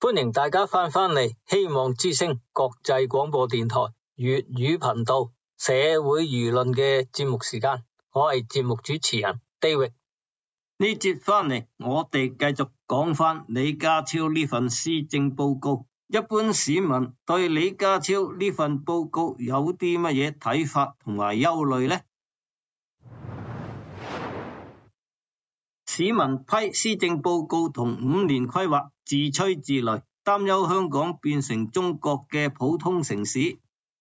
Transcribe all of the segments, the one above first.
歡迎大家翻嚟希望之聲國際廣播電台粵語頻道社會輿論嘅節目時間，我係節目主持人 David。 呢節翻嚟，我哋繼續講翻李家超呢份施政報告。一般市民對李家超呢份報告有啲乜嘢睇法同埋憂慮呢？市民批施政報告同5年規劃自吹自擂，擔憂香港變成中國嘅普通城市。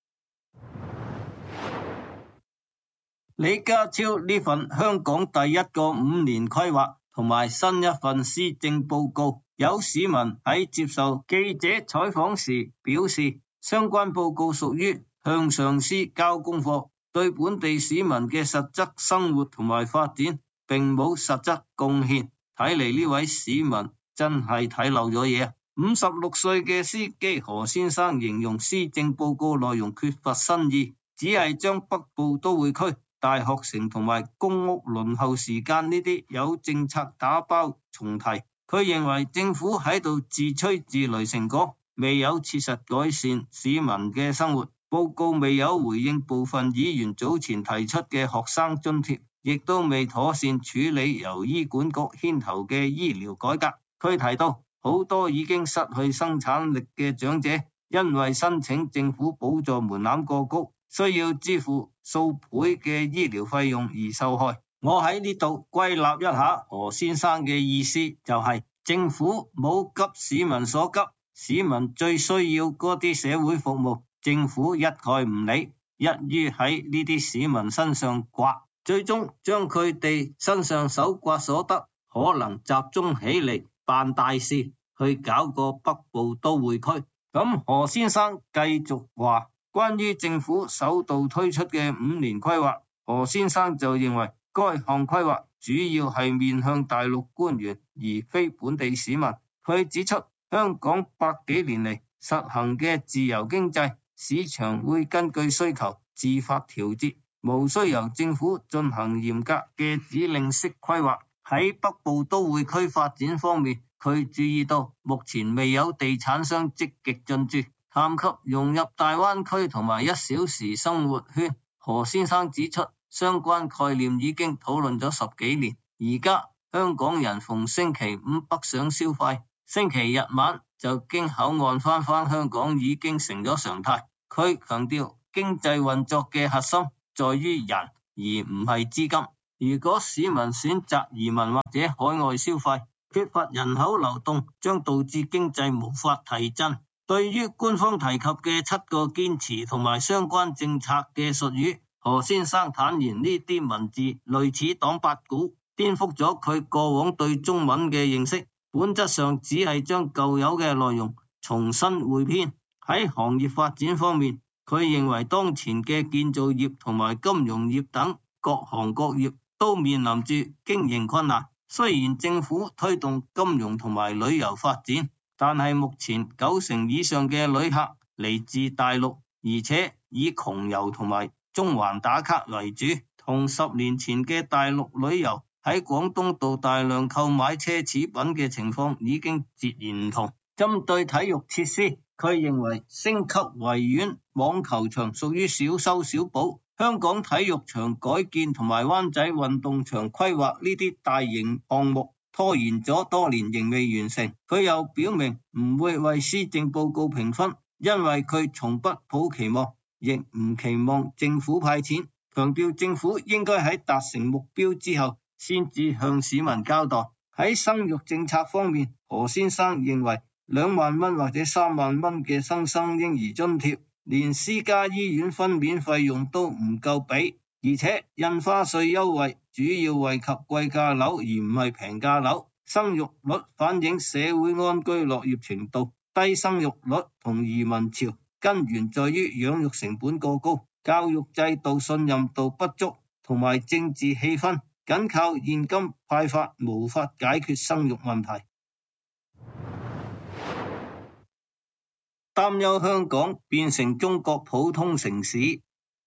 李家超呢份香港第一個5年規劃同埋新一份施政報告，有市民喺接受記者採訪時表示，相關報告屬於向上司交功課，對本地市民嘅實質生活同埋發展並冇實質貢獻。睇嚟呢位市民真係睇漏咗嘢。56歲嘅司機何先生形容施政報告內容缺乏新意，只係將北部都會區、大學城同埋公屋輪候時間呢啲有政策打包重提。佢認為政府喺度自吹自擂成果，未有切實改善市民嘅生活。報告未有回應部分議員早前提出嘅學生津貼，亦都未妥善處理由醫管局牽頭嘅醫療改革。佢提到好多已經失去生產力嘅長者，因為申請政府補助門檻過高，需要支付數倍嘅醫療費用而受害。我喺呢度歸納一下何先生嘅意思，就係政府冇急市民所急，市民最需要嗰啲社會服務，政府一概唔理，一於喺呢啲市民身上刮，最終將佢哋身上手刮所得可能集中起嚟辦大事，去搞個北部都會區。咁何先生繼續話，關於政府首度推出嘅5年規劃，何先生就認為該項規劃主要係面向大陸官員而非本地市民。佢指出，香港百幾年嚟實行嘅自由經濟，市場會根據需求自發調節，無需由政府進行嚴格嘅指令式規劃。喺北部都會區發展方面，佢注意到目前未有地產商積極進駐，探及融入大灣區同埋1小時生活圈。何先生指出，相關概念已經討論咗10幾年，而家香港人逢星期五北上消費，星期日晚就經口岸返香港已經成咗常態。佢強調經濟運作嘅核心在於人，而唔係資金。如果市民選擇移民或者海外消費，缺乏人口流動，將導致經濟無法提振。對於官方提及嘅7個堅持同埋相關政策嘅術語，何先生坦言呢啲文字類似黨八股，顛覆咗佢過往對中文嘅認識，本質上只係將舊有嘅內容重新匯編。喺行業發展方面，佢認為當前嘅建造業同埋金融業等各行各業都面臨住經營困難。雖然政府推動金融同埋旅遊發展，但係目前90%以上嘅旅客嚟自大陸，而且以窮遊同埋中環打卡為主，同10年前嘅大陸旅遊喺廣東道大量購買奢侈品嘅情況已經截然唔同。針對體育設施，佢認為升級維園網球場屬於小修小補，香港體育場改建同埋灣仔運動場規劃呢啲大型項目拖延咗多年仍未完成。佢又表明唔會為施政報告評分，因為佢從不抱期望，亦唔期望政府派錢，強調政府應該喺達成目標之後先至向市民交代。喺生育政策方面，何先生認為2萬蚊或者3萬蚊嘅新生嬰兒津貼，連私家醫院分娩費用都唔夠俾，而且印花稅優惠主要惠及貴價樓而唔係平價樓。生育率反映社會安居樂業程度，低生育率同移民潮根源在於養育成本過高、教育制度信任度不足同埋政治氣氛，僅靠現金派發無法解決生育問題。擔憂香港變成中國普通城市。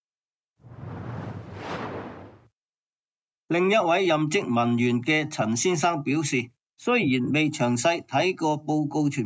另一位任職文員嘅陳先生表示，雖然未詳細睇過報告全文，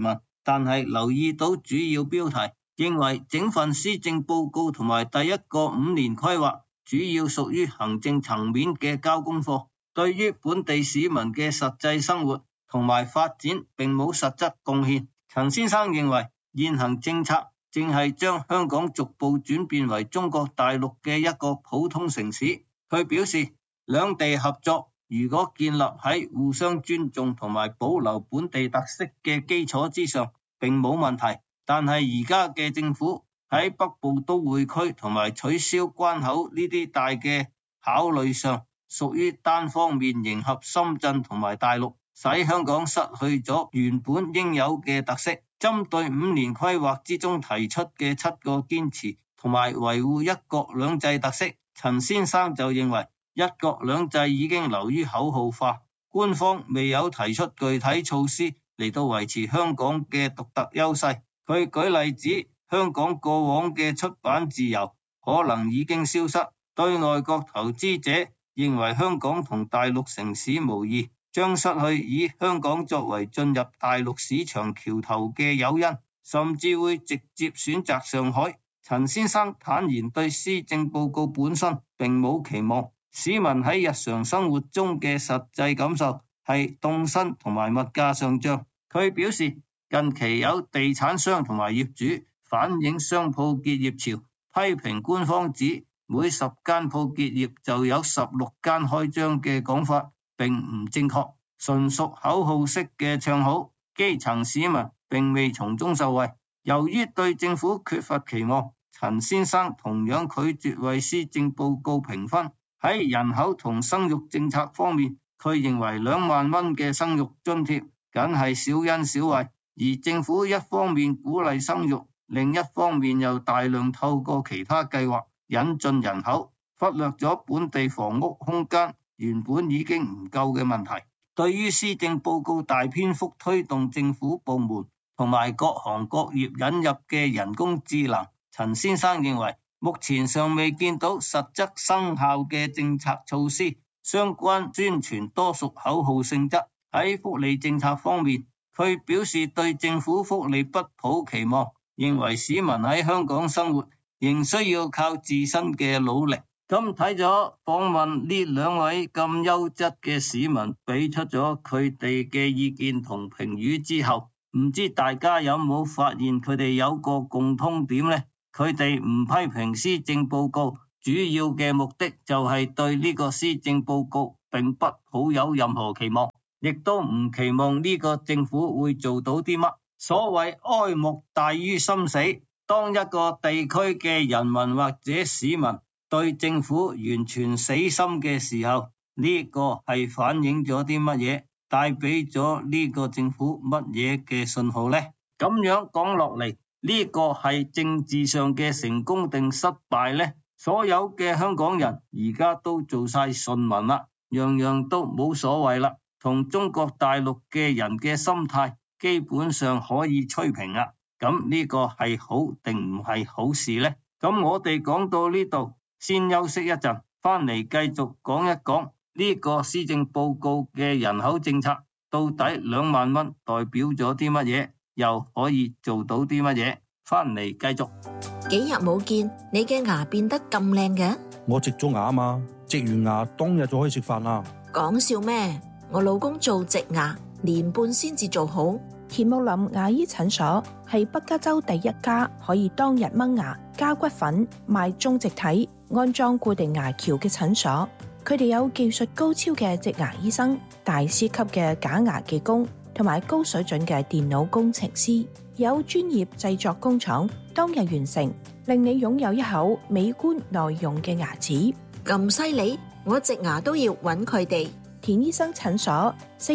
但係留意到主要標題，認為整份施政報告同埋第一個5年規劃主要屬於行政層面嘅交功課，對於本地市民嘅實際生活同埋發展並冇實質貢獻。陳先生認為現行政策正係將香港逐步轉變為中國大陸嘅一個普通城市。佢表示，兩地合作如果建立喺互相尊重同埋保留本地特色嘅基礎之上，並冇問題。但係而家嘅政府喺北部都會區同埋取消關口呢啲大嘅考慮上，屬於單方面迎合深圳同埋大陸，使香港失去咗原本應有嘅特色。針對5年規劃之中提出嘅7個堅持同埋維護一國兩制特色，陳先生就認為一國兩制已經流於口號化，官方未有提出具體措施嚟到維持香港嘅獨特優勢。佢舉例子，香港過往嘅出版自由可能已經消失，對外國投資者認為香港同大陸城市無異，將失去以香港作為進入大陸市場橋頭嘅誘因，甚至會直接選擇上海。陳先生坦言對施政報告本身並冇期望，市民喺日常生活中嘅實際感受係凍薪同埋物價上漲。佢表示，近期有地產商同埋業主反映商鋪結業潮，批評官方指每10間鋪結業就有16間開張嘅講法並唔正確，純屬口號式嘅唱好，基層市民並未從中受惠。由於對政府缺乏期望，陳先生同樣拒絕為施政報告評分。喺人口同生育政策方面，佢認為2萬蚊嘅生育津貼僅係小恩小惠，而政府一方面鼓勵生育，另一方面又大量透過其他計劃引進人口，忽略咗本地房屋空間原本已經唔夠嘅問題。對於施政報告大篇幅推動政府部門同埋各行各業引入嘅人工智能，陳先生認為目前尚未見到實質生效嘅政策措施，相關宣傳多屬口號性質。喺福利政策方面，佢表示對政府福利不抱期望，認為市民喺香港生活仍需要靠自身嘅努力。咁睇咗訪問呢2位咁優質嘅市民俾出咗佢哋嘅意見同評語之後，唔知大家有冇發現佢哋有個共通點呢？佢哋唔批評施政報告，主要嘅目的就係對呢個施政報告並不抱有任何期望，亦都唔期望呢個政府會做到啲乜。所謂哀莫大於心死，當一個地區嘅人民或者市民對政府完全死心嘅時候，呢個係反映咗啲乜嘢，帶俾咗呢個政府乜嘢嘅信號呢？咁樣講落嚟，呢個係政治上嘅成功定失敗呢？所有嘅香港人而家都做晒順民啦，樣樣都冇所謂啦，同中國大陸嘅人嘅心態基本上可以吹平啦。咁呢個係好定唔係好事呢？咁我哋講到呢度，先休息一陣，翻嚟繼續講一講呢個施政報告嘅人口政策，到底2萬蚊代表咗啲乜嘢，又可以做到啲乜嘢？翻嚟繼續。 幾日冇見，你嘅牙變得咁靚嘅？ 我植咗牙啊嘛，植完牙當日就可以食飯啦。 講笑咩？我老公做植牙年半先至做好。 田木林牙醫診所係北加州第一家可以當日掹牙、加骨粉、賣中植體、安裝固定牙橋嘅診所。佢哋有技術高超嘅植牙醫生、大師級嘅假牙技工，同埋高水準嘅電腦工程師，有專業製作工廠，當日完成，令你擁有一口美觀耐用嘅牙齒。 咁犀利，我植牙都要揾佢哋。 田醫生診所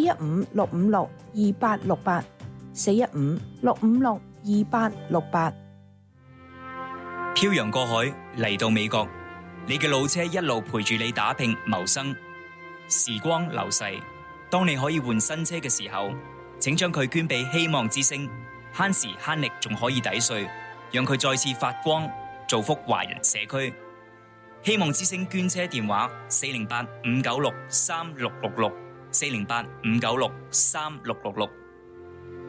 415-656-2868 415-656-2868。 漂洋過海嚟到美國，你嘅老車一路陪住你打拼謀生。時光流逝，當你可以換新車嘅時候，請將佢捐俾希望之星，慳時慳力仲可以抵稅，讓佢再次發光，造福華人社區。希望之星捐車電話408-596-3666 408-596-3666。